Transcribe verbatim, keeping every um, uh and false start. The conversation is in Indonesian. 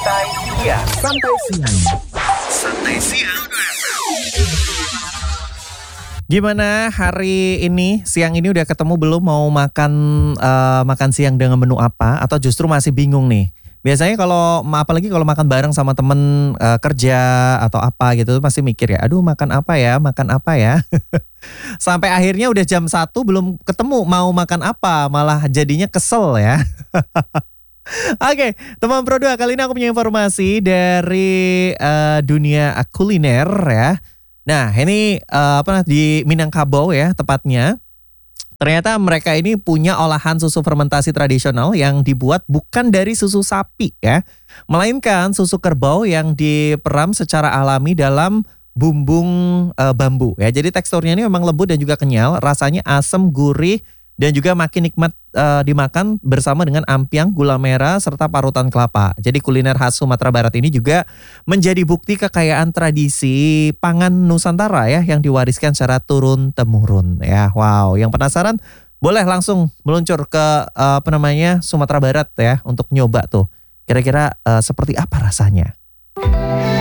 Santai Siang. Santai Siang. Santai Siang. Gimana hari ini, siang ini udah ketemu belum mau makan uh, makan siang dengan menu apa? Atau justru masih bingung nih? Biasanya kalau, apalagi kalau makan bareng sama temen uh, kerja atau apa gitu, pasti mikir ya, aduh makan apa ya, makan apa ya. Sampai akhirnya udah jam satu belum ketemu mau makan apa, malah jadinya kesel ya. Oke, teman Pro dua, kali ini aku punya informasi dari uh, dunia kuliner ya. Nah ini uh, apa di Minangkabau ya tepatnya. Ternyata mereka ini punya olahan susu fermentasi tradisional yang dibuat bukan dari susu sapi ya. Melainkan susu kerbau yang diperam secara alami dalam bumbung uh, bambu ya. Jadi teksturnya ini memang lembut dan juga kenyal. Rasanya asam, gurih dan juga makin nikmat uh, dimakan bersama dengan ampiang, gula merah, serta parutan kelapa. Jadi kuliner khas Sumatera Barat ini juga menjadi bukti kekayaan tradisi pangan Nusantara ya yang diwariskan secara turun-temurun ya. Wow, yang penasaran boleh langsung meluncur ke uh, apa namanya Sumatera Barat ya untuk nyoba tuh. Kira-kira uh, seperti apa rasanya?